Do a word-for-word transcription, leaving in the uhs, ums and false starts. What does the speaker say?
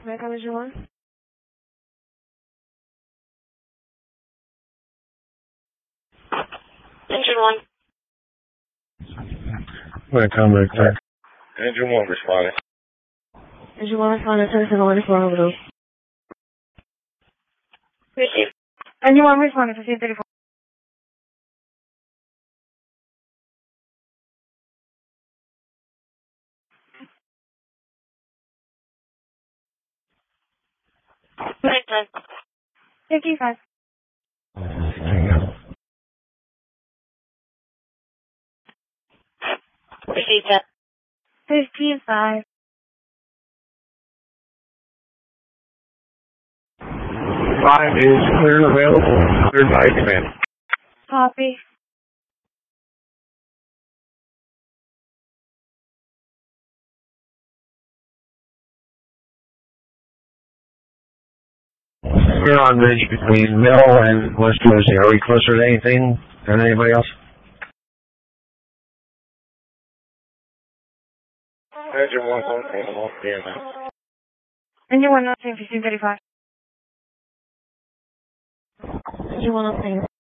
May I come engine one? Engine one. May I come right there? Engine one responding. Engine one responding, ten seven one four over those. Receive. Engine one responding, fifteen thirty-four. Night time. fifty-five. Receive that. fifty-five. Five is clear and available. Cleared by command. Copy. We're on ridge between Mill and West Jersey. Are we closer to anything than anybody else? Engine one, okay, I'm off there now. Engine one, nothing, fifteen thirty-five. Engine one, nothing.